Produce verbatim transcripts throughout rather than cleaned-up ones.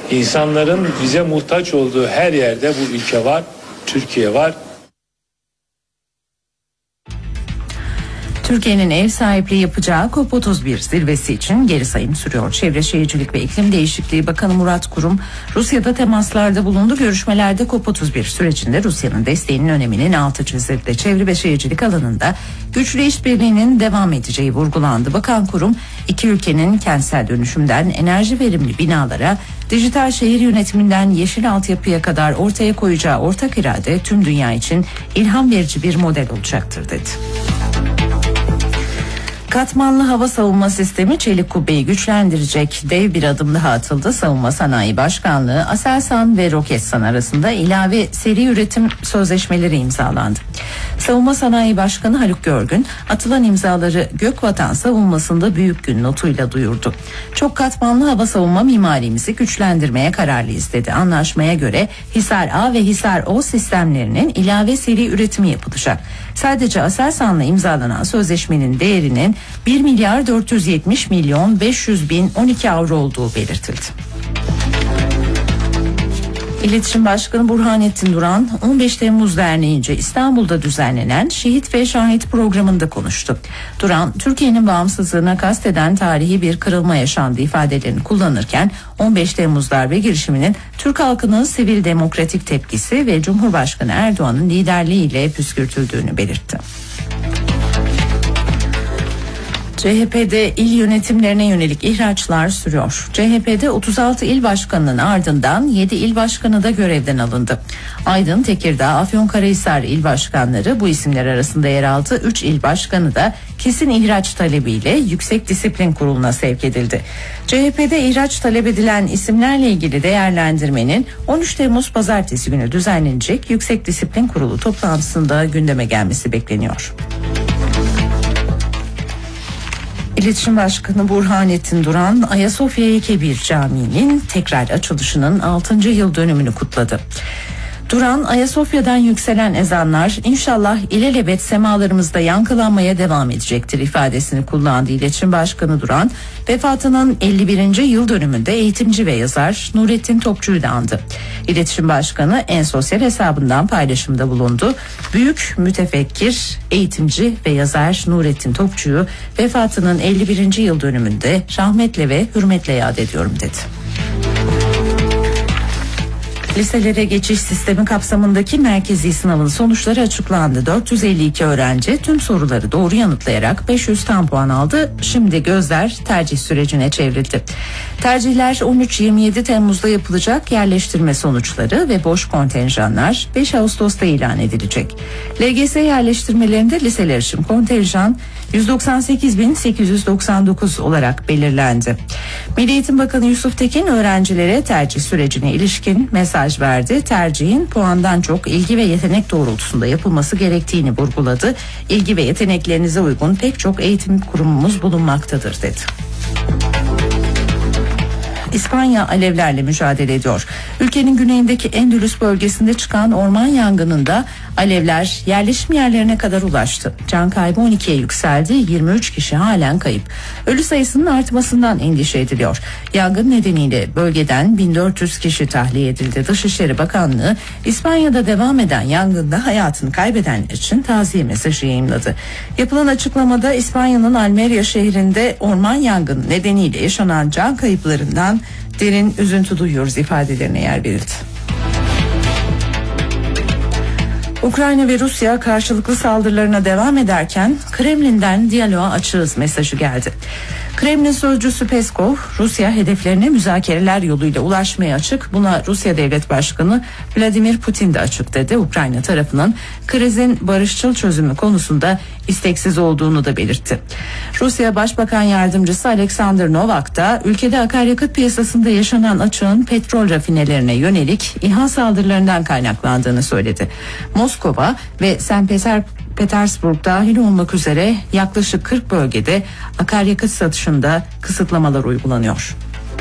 İnsanların bize muhtaç olduğu her yerde bu ülke var, Türkiye var. Türkiye'nin ev sahipliği yapacağı COP otuz bir zirvesi için geri sayım sürüyor. Çevre Şehircilik ve İklim Değişikliği Bakanı Murat Kurum, Rusya'da temaslarda bulundu. Görüşmelerde COP otuz bir sürecinde Rusya'nın desteğinin öneminin altı çizildi. Çevre ve şehircilik alanında güçlü işbirliğinin devam edeceği vurgulandı. Bakan Kurum, iki ülkenin kentsel dönüşümden enerji verimli binalara, dijital şehir yönetiminden yeşil altyapıya kadar ortaya koyacağı ortak irade tüm dünya için ilham verici bir model olacaktır dedi. Katmanlı hava savunma sistemi çelik kubbeyi güçlendirecek dev bir adım daha atıldı. Savunma Sanayi Başkanlığı, Aselsan ve Roketsan arasında ilave seri üretim sözleşmeleri imzalandı. Savunma Sanayi Başkanı Haluk Görgün, atılan imzaları Gökvatan savunmasında büyük gün notuyla duyurdu. Çok katmanlı hava savunma mimarimizi güçlendirmeye kararlıyız dedi. Anlaşmaya göre Hisar A ve Hisar O sistemlerinin ilave seri üretimi yapılacak. Sadece Aselsan'la imzalanan sözleşmenin değerinin bir milyar dört yüz yetmiş milyon beş yüz bin on iki avro olduğu belirtildi. İletişim Başkanı Burhanettin Duran, on beş Temmuz Derneği'nce İstanbul'da düzenlenen Şehit ve Şahit programında konuştu. Duran, Türkiye'nin bağımsızlığına kasteden tarihi bir kırılma yaşandı ifadelerini kullanırken, on beş Temmuz darbe girişiminin Türk halkının sivil demokratik tepkisi ve Cumhurbaşkanı Erdoğan'ın liderliğiyle püskürtüldüğünü belirtti. C H P'de il yönetimlerine yönelik ihraçlar sürüyor. C H P'de otuz altı il başkanının ardından yedi il başkanı da görevden alındı. Aydın, Tekirdağ, Afyonkarahisar il başkanları bu isimler arasında yer aldı. üç il başkanı da kesin ihraç talebiyle Yüksek Disiplin Kurulu'na sevk edildi. C H P'de ihraç talep edilen isimlerle ilgili değerlendirmenin on üç Temmuz Pazartesi günü düzenlenecek Yüksek Disiplin Kurulu toplantısında gündeme gelmesi bekleniyor. İletişim Başkanı Burhanettin Duran, Ayasofya Kebir Camii'nin tekrar açılışının altıncı yıl dönümünü kutladı. Duran, Ayasofya'dan yükselen ezanlar inşallah ilelebet semalarımızda yankılanmaya devam edecektir ifadesini kullandı. İletişim Başkanı Duran, vefatının elli birinci yıl dönümünde eğitimci ve yazar Nurettin Topçu'yu da andı. İletişim Başkanı en sosyal hesabından paylaşımda bulundu. Büyük mütefekkir, eğitimci ve yazar Nurettin Topçu'yu vefatının elli birinci yıl dönümünde rahmetle ve hürmetle yad ediyorum dedi. Liselere geçiş sistemi kapsamındaki merkezi sınavın sonuçları açıklandı. dört yüz elli iki öğrenci tüm soruları doğru yanıtlayarak beş yüz tam puan aldı. Şimdi gözler tercih sürecine çevrildi. Tercihler on üç yirmi yedi Temmuz'da yapılacak, yerleştirme sonuçları ve boş kontenjanlar beş Ağustos'ta ilan edilecek. L G S yerleştirmelerinde liseler için kontenjan yüz doksan sekiz bin sekiz yüz doksan dokuz olarak belirlendi. Milli Eğitim Bakanı Yusuf Tekin öğrencilere tercih sürecine ilişkin mesaj verdi. Tercihin puandan çok ilgi ve yetenek doğrultusunda yapılması gerektiğini vurguladı. İlgi ve yeteneklerinize uygun pek çok eğitim kurumumuz bulunmaktadır dedi. İspanya alevlerle mücadele ediyor. Ülkenin güneyindeki Endülüs bölgesinde çıkan orman yangınında alevler yerleşim yerlerine kadar ulaştı. Can kaybı on ikiye yükseldi. yirmi üç kişi halen kayıp. Ölü sayısının artmasından endişe ediliyor. Yangın nedeniyle bölgeden bin dört yüz kişi tahliye edildi. Dışişleri Bakanlığı İspanya'da devam eden yangında hayatını kaybedenler için taziye mesajı yayımladı. Yapılan açıklamada İspanya'nın Almeria şehrinde orman yangını nedeniyle yaşanan can kayıplarından derin üzüntü duyuyoruz ifadelerine yer verildi. Ukrayna ve Rusya karşılıklı saldırılarına devam ederken Kremlin'den diyaloğa açığız mesajı geldi. Kremlin sözcüsü Peskov, Rusya hedeflerine müzakereler yoluyla ulaşmaya açık. Buna Rusya Devlet Başkanı Vladimir Putin de açık dedi. Ukrayna tarafının krizin barışçıl çözümü konusunda isteksiz olduğunu da belirtti. Rusya Başbakan Yardımcısı Alexander Novak da ülkede akaryakıt piyasasında yaşanan açığın petrol rafinelerine yönelik İHA saldırılarından kaynaklandığını söyledi. Moskova ve Sankt Petersburg dahil olmak üzere yaklaşık kırk bölgede akaryakıt satışında kısıtlamalar uygulanıyor.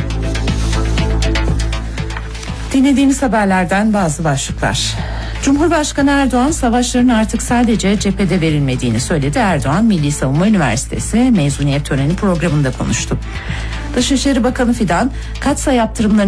Dinlediğiniz haberlerden bazı başlıklar. Cumhurbaşkanı Erdoğan savaşların artık sadece cephede verilmediğini söyledi. Erdoğan Milli Savunma Üniversitesi mezuniyet töreni programında konuştu. Dışişleri Bakanı Fidan, Katsa yaptırımları